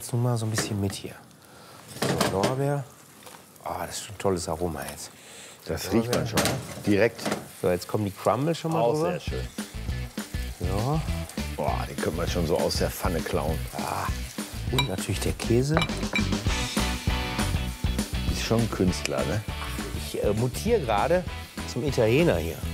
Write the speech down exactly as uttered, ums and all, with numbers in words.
jetzt nun mal so ein bisschen mit hier. So, Lorbeer. Oh, das ist schon ein tolles Aroma jetzt. Das riecht man schon. Direkt. So, jetzt kommen die Crumble schon mal Auch drüber. sehr schön. Ja. Boah, die könnte man schon so aus der Pfanne klauen. Ah. Und natürlich der Käse. Ist schon ein Künstler, ne? Ich äh, mutiere gerade zum Italiener hier.